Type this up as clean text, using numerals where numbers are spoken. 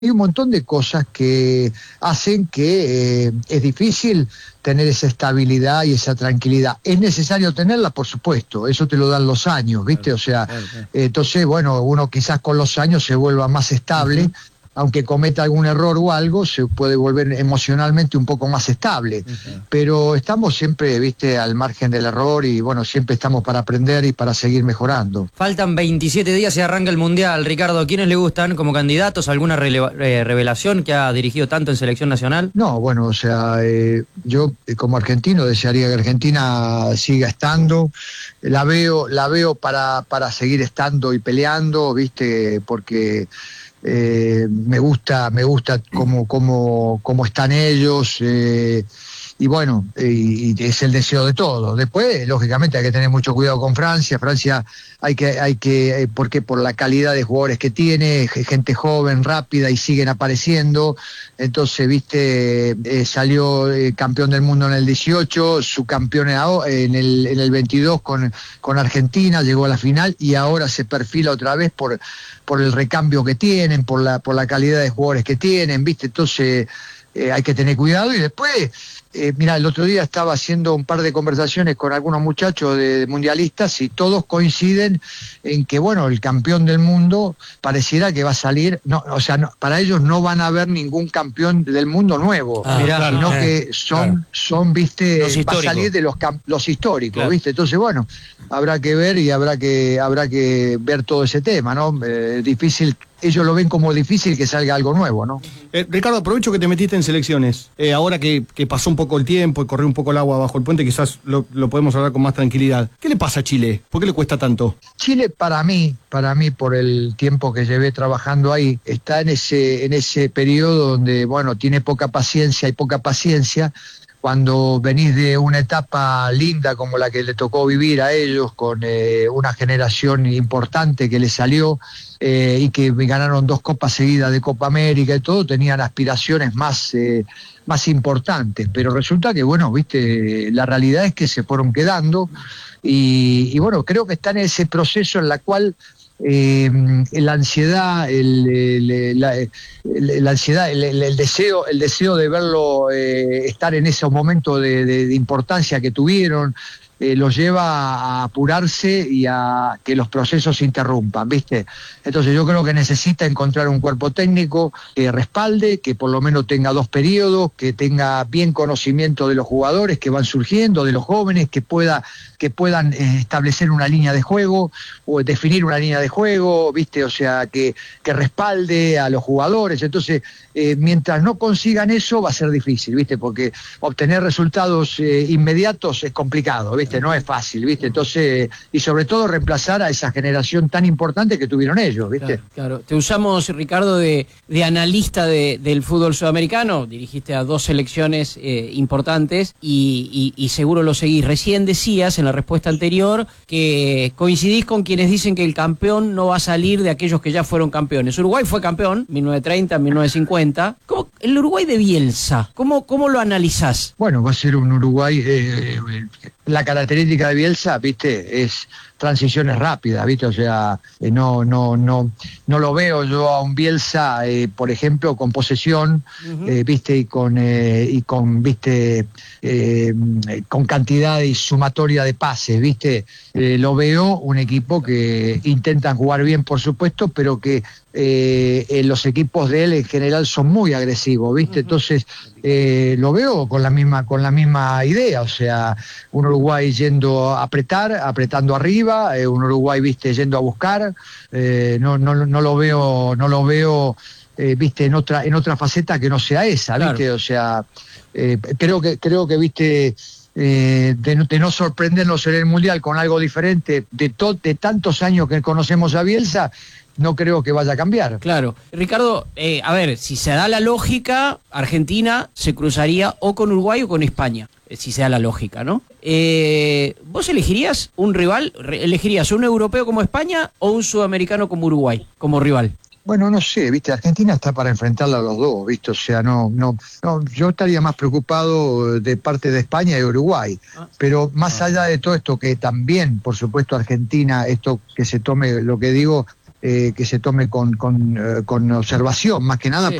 Hay un montón de cosas que hacen que es difícil tener esa estabilidad y esa tranquilidad. Es necesario tenerla, por supuesto, eso te lo dan los años, ¿viste? Claro, O sea, claro. entonces, bueno, uno quizás con los años se vuelva más estable, aunque cometa algún error o algo, se puede volver emocionalmente un poco más estable. Pero estamos siempre, ¿viste?, al margen del error y, bueno, siempre estamos para aprender y para seguir mejorando. Faltan 27 días y arranca el Mundial. Ricardo, ¿quiénes le gustan como candidatos? ¿Alguna revelación que ha dirigido tanto en selección nacional? No, bueno, o sea, yo como argentino desearía que Argentina siga estando. La veo para seguir estando y peleando, ¿viste? Porque me gusta cómo están ellos. Y bueno, y es el deseo de todos. Después, lógicamente, hay que tener mucho cuidado con Francia. Francia porque por la calidad de jugadores que tiene, gente joven, rápida, y siguen apareciendo. Entonces, viste, salió campeón del mundo en el 18, subcampeón en el 22 con Argentina, llegó a la final y ahora se perfila otra vez por el recambio que tienen, por la calidad de jugadores que tienen, viste. Entonces, hay que tener cuidado. Y después, mira, el otro día estaba haciendo un par de conversaciones con algunos muchachos de mundialistas y todos coinciden en que, bueno, el campeón del mundo pareciera que va a salir, para ellos no van a haber ningún campeón del mundo nuevo, sino que son, viste, va a salir de los históricos, claro. Viste. Entonces, bueno, habrá que ver y habrá que ver todo ese tema, ¿no? Difícil. Ellos lo ven como difícil que salga algo nuevo, ¿no? Ricardo, aprovecho que te metiste en selecciones. Ahora que pasó un poco el tiempo y corrió un poco el agua bajo el puente, quizás lo podemos hablar con más tranquilidad. ¿Qué le pasa a Chile? ¿Por qué le cuesta tanto? Chile, para mí, por el tiempo que llevé trabajando ahí, está en ese periodo donde, bueno, tiene poca paciencia. Cuando venís de una etapa linda como la que le tocó vivir a ellos, con una generación importante que les salió y que ganaron 2 copas seguidas de Copa América y todo, tenían aspiraciones más importantes, pero resulta que, bueno, viste, la realidad es que se fueron quedando y bueno, creo que están en ese proceso en la cual la ansiedad, el deseo de verlo estar en esos momentos de importancia que tuvieron, los lleva a apurarse y a que los procesos se interrumpan, ¿viste? Entonces yo creo que necesita encontrar un cuerpo técnico que respalde, que por lo menos tenga 2 periodos, que tenga bien conocimiento de los jugadores que van surgiendo, de los jóvenes, que puedan establecer una línea de juego o definir una línea de juego, ¿viste? O sea, que respalde a los jugadores. Entonces, mientras no consigan eso va a ser difícil, ¿viste? Porque obtener resultados inmediatos es complicado, ¿viste? No es fácil, ¿viste? Entonces, y sobre todo reemplazar a esa generación tan importante que tuvieron ellos, ¿viste? Claro. Te usamos, Ricardo, de analista del fútbol sudamericano. Dirigiste a 2 selecciones importantes y seguro lo seguís. Recién decías en la respuesta anterior que coincidís con quienes dicen que el campeón no va a salir de aquellos que ya fueron campeones. Uruguay fue campeón, 1930, 1950. El Uruguay de Bielsa, ¿cómo lo analizás? Bueno, va a ser un Uruguay... la característica de Bielsa, viste, es transiciones rápidas, viste, o sea, no lo veo yo a un Bielsa, por ejemplo, con posesión, viste, y con cantidad y sumatoria de pases, viste. Lo veo un equipo que intentan jugar bien, por supuesto, pero que los equipos de él en general son muy agresivos, viste. Entonces lo veo con la misma idea, o sea, un Uruguay yendo a apretando arriba, un Uruguay, viste, yendo a buscar. No lo veo viste, en otra faceta que no sea esa, viste. Claro. O sea, creo que viste, de no sorprendernos en el Mundial con algo diferente de tantos años que conocemos a Bielsa, no creo que vaya a cambiar. Claro. Ricardo, a ver, si se da la lógica, Argentina se cruzaría o con Uruguay o con España, si se da la lógica, ¿no? ¿Vos elegirías un rival? ¿Elegirías un europeo como España o un sudamericano como Uruguay, como rival? Bueno, no sé, viste, Argentina está para enfrentarla a los dos, viste, o sea, no, yo estaría más preocupado de parte de España y Uruguay, pero más allá de todo esto, que también, por supuesto, Argentina, esto que se tome, lo que digo, que se tome con observación, más que nada. Sí.